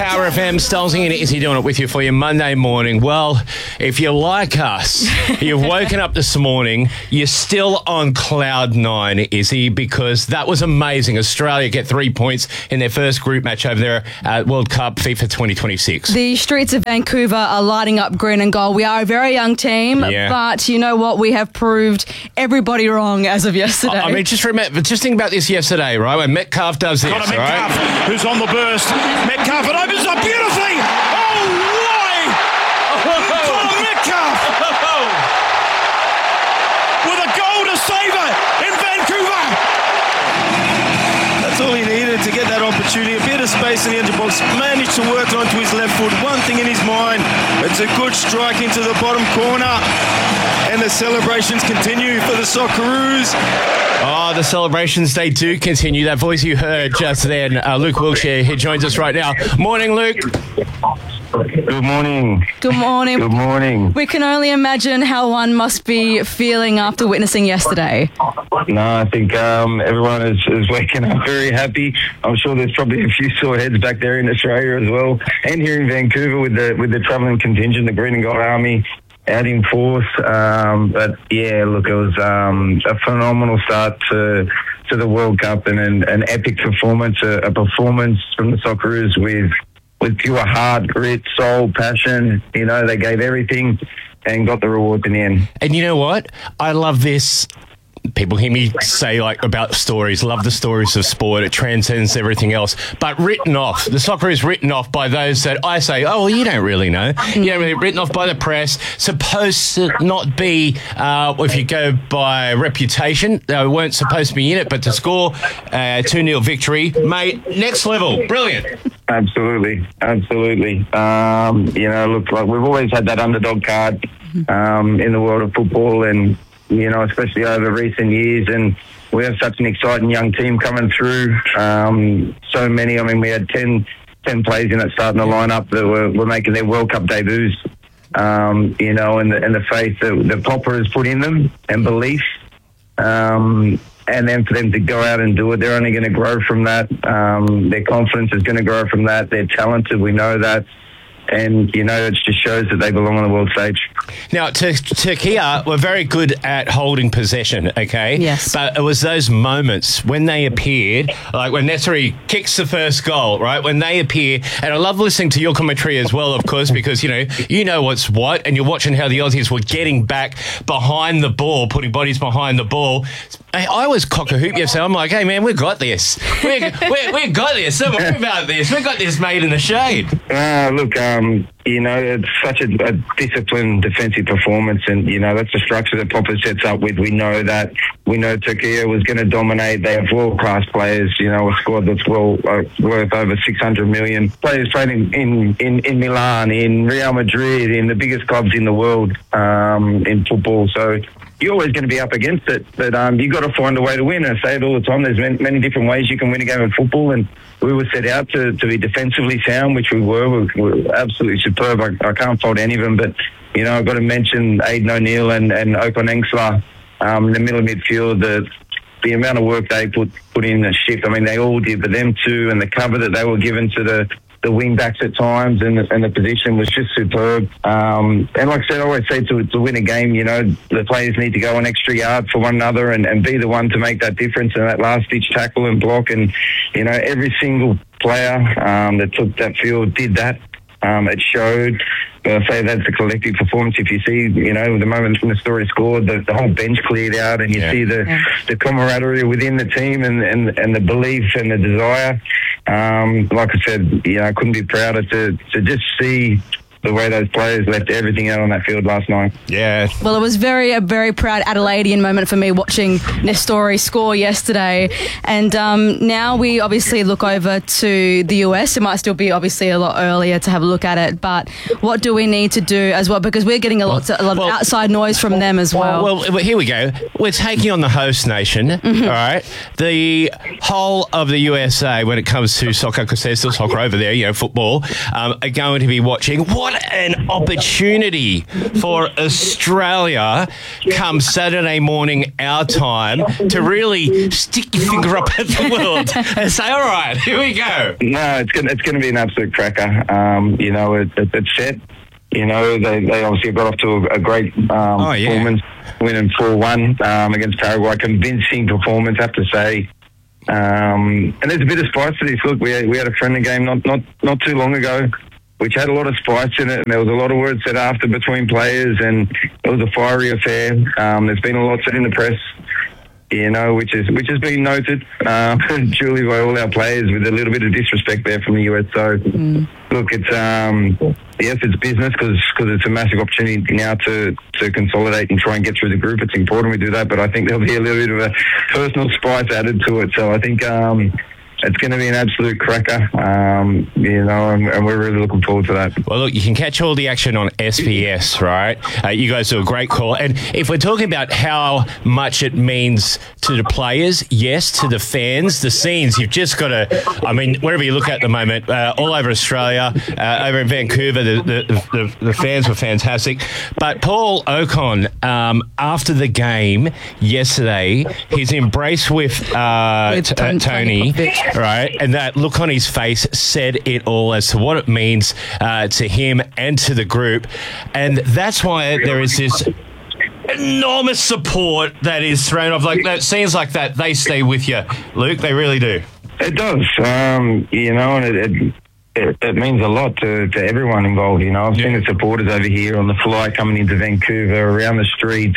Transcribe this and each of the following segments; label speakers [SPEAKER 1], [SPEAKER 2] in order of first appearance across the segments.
[SPEAKER 1] Power FM, Stolzy and Izzy doing it with you for your Monday morning. Well, if you're like us, you've woken up this morning, you're still on cloud nine, Izzy, because that was amazing. Australia get 3 points in their first group match over there at World Cup FIFA 2026.
[SPEAKER 2] The streets of Vancouver are lighting up green and gold. We are a very young team, but you know what? We have proved everybody wrong as of yesterday.
[SPEAKER 1] I mean, just think about this yesterday, right? When Metcalf does this,
[SPEAKER 3] Connor Metcalf, right? Who's on the burst. Metcalf, it opens up beautifully. Oh, why? Connor Metcalf with a goal to save it in Vancouver.
[SPEAKER 4] That's all he needed to get that opportunity. A bit of space in the edge of the box. Managed to work onto his left foot. One thing in his mind. It's a good strike into the bottom corner. And the celebrations continue for the Socceroos.
[SPEAKER 1] Oh, the celebrations, they do continue. That voice you heard just then, Luke Wilkshire, he joins us right now. Morning, Luke.
[SPEAKER 5] Good morning.
[SPEAKER 2] Good morning.
[SPEAKER 5] Good morning.
[SPEAKER 2] We can only imagine how one must be feeling after witnessing yesterday.
[SPEAKER 5] No, I think everyone is waking up very happy. I'm sure there's probably a few sore heads back there in Australia as well, and here in Vancouver with the travelling contingent, the Green and Gold Army out in force. But yeah, look, it was a phenomenal start to the World Cup and an epic performance, a performance from the Socceroos with pure heart, grit, soul, passion. You know, they gave everything and got the rewards in the end.
[SPEAKER 1] And you know what? I love this. People hear me say about stories, love the stories of sport. It transcends everything else. But written off, the soccer is written off by those that I say, oh, well, you don't really know. You don't really, written off by the press. Supposed to not be, if you go by reputation, they weren't supposed to be in it, but to score a 2-0 victory, mate, next level. Brilliant.
[SPEAKER 5] Absolutely. You know, look, like we've always had that underdog card in the world of football, and you know, especially over recent years, and we have such an exciting young team coming through. So many. I mean, we had 10 players in it starting the lineup that were making their World Cup debuts. You know, and the faith that Popper has put in them and belief. And then for them to go out and do it, they're only going to grow from that. Their confidence is going to grow from that. They're talented, we know that. And, you know, it just shows that they belong on the world stage.
[SPEAKER 1] Now, Turkey were very good at holding possession, okay?
[SPEAKER 2] Yes.
[SPEAKER 1] But it was those moments when they appeared, like when Nesri kicks the first goal, right? When they appear, and I love listening to your commentary as well, of course, because, you know what's what, and you're watching how the Aussies were getting back behind the ball, putting bodies behind the ball. I was cock a hoop yesterday. I'm like, hey, man, we've got this. We've got this. Don't worry about this. We've got this made in the shade.
[SPEAKER 5] Look, you know, it's such a disciplined defensive performance, and, you know, that's the structure that Popper sets up with. We know that. We know Turkey was going to dominate. They have world-class players, you know, a squad that's worth over 600 million. Players playing in Milan, in Real Madrid, in the biggest clubs in the world in football. So you're always going to be up against it, but you got to find a way to win. I say it all the time. There's many different ways you can win a game of football, and we were set out to be defensively sound, which we were. We were absolutely superb. I can't fault any of them, but you know, I've got to mention Aidan O'Neill and Okan Engsler in the middle of midfield. The amount of work they put in the shift. I mean, they all did, but them too, and the cover that they were given to the wing backs at times, and the position was just superb. And like I said, I always say to win a game, you know, the players need to go an extra yard for one another and be the one to make that difference and that last ditch tackle and block. And, you know, every single player that took that field did that. It showed. I say that's a collective performance. If you see, you know, the moment when the story scored, the whole bench cleared out, and you see the camaraderie within the team and the belief and the desire. Like I said, you know, I couldn't be prouder to just see the way those players left everything out on that field last night.
[SPEAKER 1] Yeah.
[SPEAKER 2] Well, it was a very proud Adelaidean moment for me watching Nestori score yesterday. And now we obviously look over to the US. It might still be obviously a lot earlier to have a look at it, but what do we need to do as well? Because we're getting a lot of outside noise from them as well.
[SPEAKER 1] Well, here we go. We're taking on the host nation, all right? The whole of the USA, when it comes to soccer, because there's still soccer over there, you know, football, are going to be watching. What What an opportunity for Australia come Saturday morning our time to really stick your finger up at the world and say, all right, here we go.
[SPEAKER 5] No, it's going to be an absolute cracker. It's set. They obviously got off to a great performance, winning 4-1 against Paraguay. Convincing performance, I have to say. And there's a bit of spice to this. Look, we had a friendly game not too long ago, which had a lot of spice in it, and there was a lot of words said after between players, and it was a fiery affair. There's been a lot said in the press, which has been noted duly by all our players with a little bit of disrespect there from the US. So, look, it's yes, it's business because it's a massive opportunity now to consolidate and try and get through the group. It's important we do that, but I think there'll be a little bit of a personal spice added to it. So I think it's going to be an absolute cracker, and we're really looking forward to that.
[SPEAKER 1] Well, look, you can catch all the action on SBS, right? You guys do a great call. And if we're talking about how much it means to the players, yes, to the fans, the scenes, you've just got to, I mean, wherever you look at the moment, all over Australia, over in Vancouver, the fans were fantastic. But Paul Okon, after the game yesterday, his embrace with Tony, right, and that look on his face said it all as to what it means to him and to the group. And that's why there is this enormous support that is thrown off. Like that scenes like that, they stay with you, Luke. They really do.
[SPEAKER 5] It does, and it means a lot to everyone involved. I've seen the supporters over here on the flight coming into Vancouver, around the streets,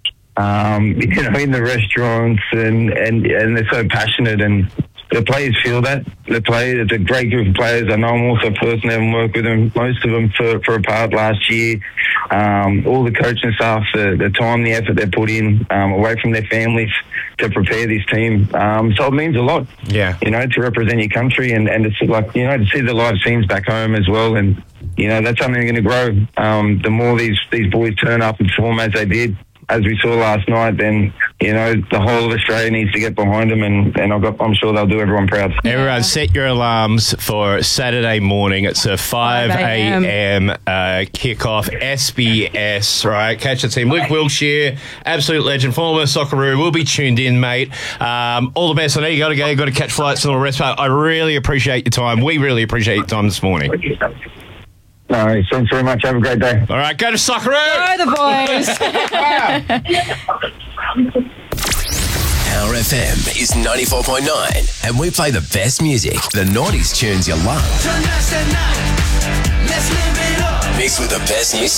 [SPEAKER 5] in the restaurants, and they're so passionate, and the players feel that. It's a great group of players. I know them also personally. I haven't worked with them, most of them for a part last year. All the coaching staff, the time, the effort they put in away from their families to prepare this team. So it means a lot. Yeah. To represent your country and to see, to see the live scenes back home as well. And that's something going to grow. The more these boys turn up and perform as they did, as we saw last night, then the whole of Australia needs to get behind them, and I'm sure they'll do everyone proud.
[SPEAKER 1] Everyone, set your alarms for Saturday morning. It's a 5 a.m. kickoff. SBS, right? Catch the team. Luke Wilkshire, absolute legend, former Socceroo, will be tuned in, mate. All the best. I know you got to go. You got to catch flights and all the rest. But I really appreciate your time. We really appreciate your time this morning.
[SPEAKER 5] No, thanks very much. Have a great day.
[SPEAKER 1] All right, go to Socceroo.
[SPEAKER 2] Go the boys.
[SPEAKER 6] Our FM is 94.9, and we play the best music, the noughties tunes you love. Mixed with the best new